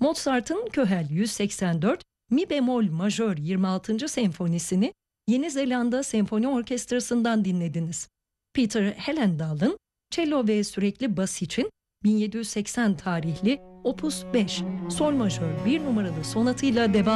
Mozart'ın Köhel 184, Mi bemol majör 26. senfonisini Yeni Zelanda Senfoni Orkestrası'ndan dinlediniz. Peter Helendal'ın cello ve sürekli bas için 1780 tarihli Opus 5 Sol majör 1 numaralı sonatıyla devam